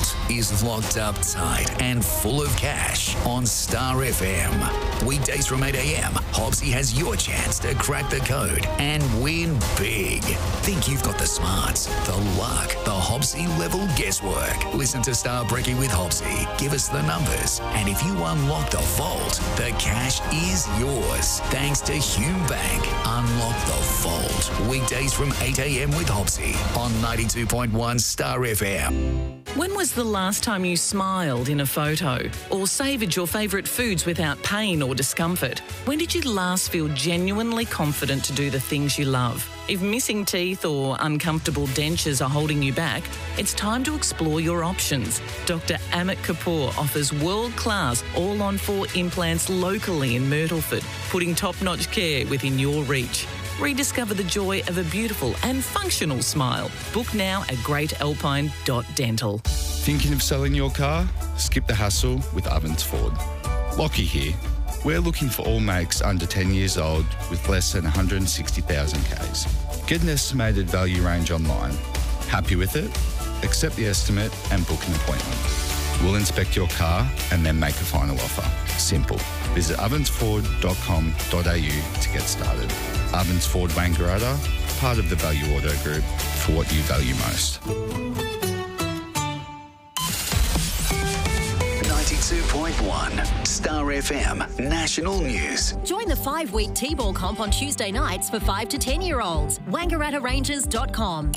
vault is locked up tight and full of cash on Star FM. Weekdays from 8 a.m, Hobbsy has your chance to crack the code and win big. Think you've got the smarts, the luck, the Hobbsy level guesswork. Listen to Star Brekkie with Hobbsy. Give us the numbers, and if you unlock the vault, the cash is yours. Thanks to Hume Bank. Unlock the vault. Weekdays from 8 a.m. with Hobbsy on 92.1 Star FM. When was the last time you smiled in a photo or savoured your favourite foods without pain or discomfort? When did you last feel genuinely confident to do the things you love? If missing teeth or uncomfortable dentures are holding you back, it's time to explore your options. Dr. Amit Kapoor offers world-class all-on-4 implants locally in Myrtleford, putting top-notch care within your reach. Rediscover the joy of a beautiful and functional smile. Book now at greatalpine.dental. Thinking of selling your car? Skip the hassle with Ovens Ford. Lockie here. We're looking for all makes under 10 years old with less than 160,000 Ks. Get an estimated value range online. Happy with it? Accept the estimate and book an appointment. We'll inspect your car and then make a final offer. Simple. Visit ovensford.com.au to get started. Ovens Ford Wangaratta, part of the Value Auto Group, for what you value most. 92.1 Star FM National News. Join the 5-week T-ball comp on Tuesday nights for 5 to 10-year-olds. WangarattaRangers.com.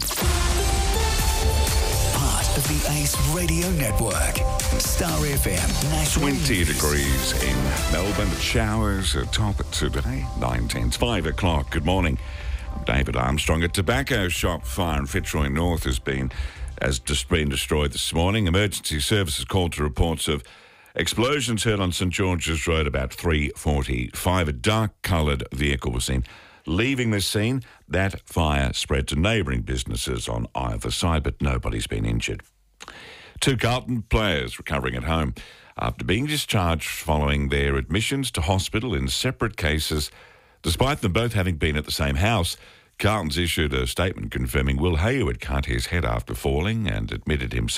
Part of the Ace Radio Network. Star FM National 20 News. degrees in Melbourne. Showers are top today. 9:10. It's 5 o'clock. Good morning. I'm David Armstrong. A tobacco shop fire in Fitzroy North has been destroyed this morning. Emergency services called to reports of explosions heard on St George's Road about 3:45. A dark-coloured vehicle was seen leaving the scene. That fire spread to neighbouring businesses on either side, but nobody's been injured. 2 Carlton players recovering at home after being discharged following their admissions to hospital in separate cases. Despite them both having been at the same house, Carlton's issued a statement confirming Will Hayward cut his head after falling and admitted himself